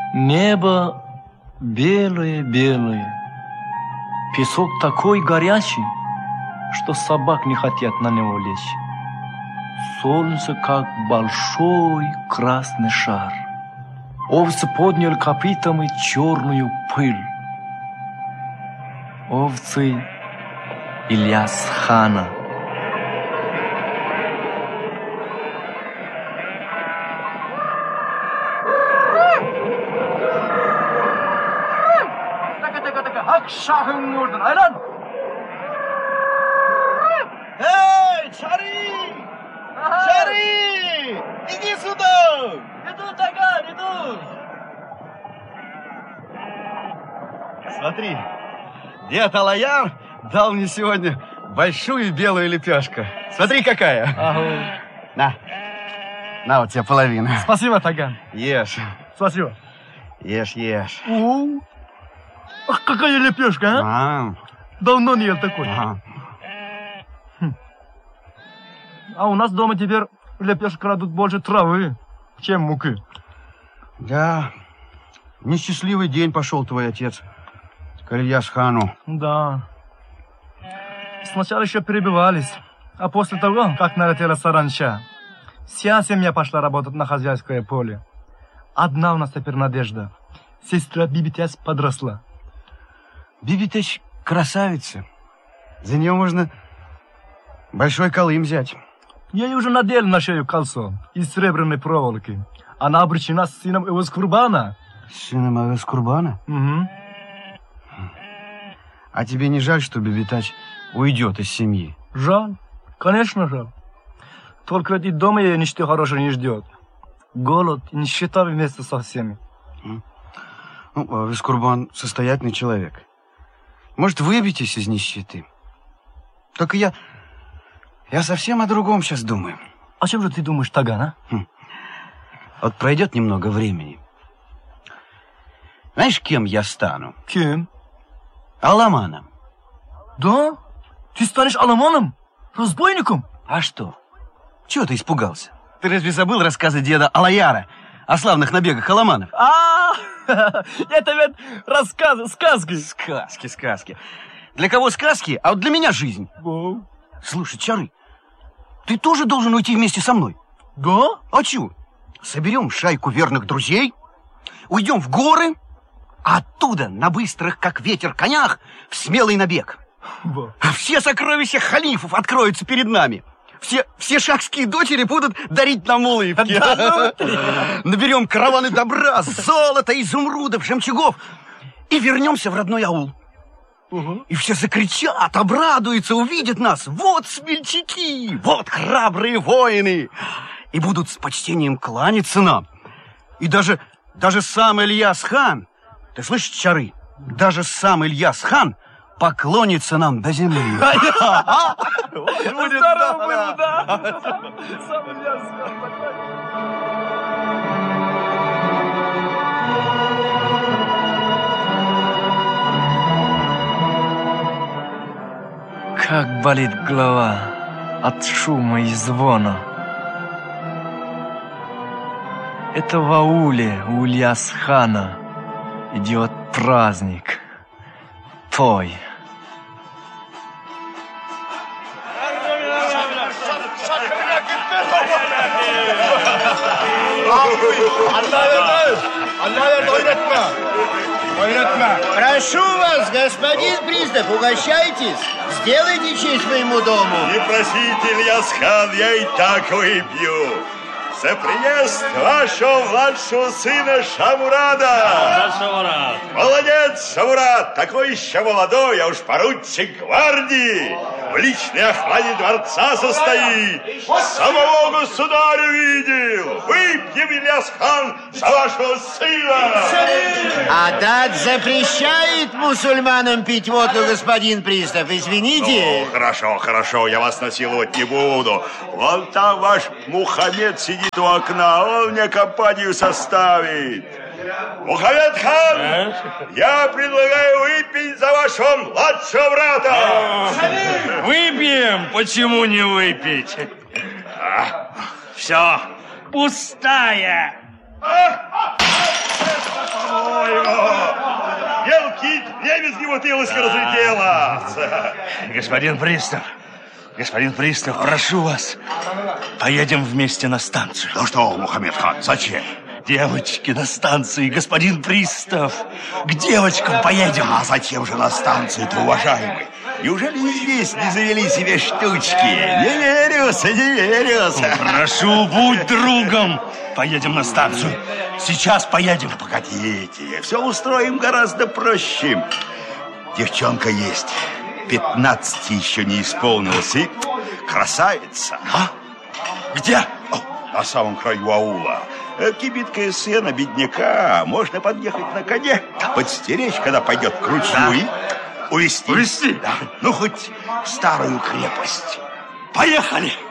Небо белое-белое. Песок такой горячий, что собак не хотят на него лечь. Солнце, как большой красный шар. Овцы подняли копытами черную пыль. Овцы Ильяс-хана. Şahın oradan aylan. Эй, Чари! Чари! Иди сюда! Иду, Таган, иду! Смотри, дед Алаяр дал мне сегодня большую белую лепешку. Смотри, какая. Ага. На вот тебе половина. Спасибо, Таган. Ешь. Спасибо. Ешь. Ах, какая лепешка, а? Давно не ел такой. А у нас дома теперь лепешек крадут больше травы, чем муки. Да, несчастливый день пошел твой отец к Ильяс-хану. Да. Сначала еще перебивались, а после того, как налетела саранча, вся семья пошла работать на хозяйское поле. Одна у нас теперь надежда. Сестра Бибитясь подросла. Бибитясь красавица. За нее можно большой колым взять. Ей уже надели на шею кольцо из серебряной проволоки. Она обречена с сыном Эвескурбана. Сыном Эвескурбана? Угу. А тебе не жаль, что Бибитясь уйдет из семьи? Жаль. Конечно, жаль. Только ведь и дома ее ничто хорошего не ждет. Голод и нищета вместе со всеми. Ну, Эвескурбан состоятельный человек. Может, выбьетесь из нищеты? Только я совсем о другом сейчас думаю. О чем же ты думаешь, Таган, а? Вот пройдет немного времени. Знаешь, кем я стану? Кем? Аламаном. Да? Ты станешь аламаном? Разбойником? А что? Чего ты испугался? Ты разве забыл рассказы деда Алаяра о славных набегах аламанов? Это ведь рассказы, сказки. Сказки. Для кого сказки, а вот для меня жизнь. Слушай, Чары, ты тоже должен уйти вместе со мной. Да? А чего? Соберем шайку верных друзей, уйдем в горы, а оттуда на быстрых, как ветер, конях в смелый набег. А все сокровища халифов откроются перед нами. Все шахские дочери будут дарить нам улыбки. Наберем караваны добра, золота, изумрудов, жемчугов и вернемся в родной аул. И все закричат, обрадуются, увидят нас. Вот смельчаки, вот храбрые воины. И будут с почтением кланяться нам. И даже сам Ильяс-хан, ты слышишь, Чары, даже сам Ильяс-хан поклонится нам до земли. Здорово было, да? Сам Ильяс-хан поклонится. Как болит голова от шума и звона. Это в ауле у Ильяс-хана идет праздник. Той. Прошу вас, господин пристав, угощайтесь. Сделайте честь моему дому. Не просите, Ильяс-хан, я и так выпью. За приезд вашего младшего сына Шамурада. Шамурад. Молодец, Шамурад, такой еще молодой, а уж поручик гвардии. В личной охране дворца состоит. Самого государя видел. Выпьем, Ильяс-хан, за вашего сына. Адат запрещает мусульманам пить водку, господин пристав. Извините. Ну, хорошо, я вас насиловать не буду. Вон там ваш Мухаммед сидит у окна, он мне компанию составит. Мухаммед-хан, я предлагаю выпить за вашего младшего брата. Выпьем? Почему не выпить? Все, пустая. жизни бутылочка разлетелась. Господин пристав, прошу вас, поедем вместе на станцию. Ну что, Мухаммед-хан, зачем? Девочки на станции, господин пристав. К девочкам поедем. А зачем же на станцию-то, уважаемый? Неужели и здесь не завели себе штучки? Не верю. Прошу, будь другом. Поедем на станцию. Сейчас поедем. Да погодите, все устроим гораздо проще. Девчонка есть. 15 еще не исполнилось. И красавица. А? Где? На самом краю аула. Кибитка сына бедняка. Можно подъехать на коне, подстеречь, когда пойдет к ручью, и увезти. Увезти? Да. Ну, хоть в старую крепость. Поехали!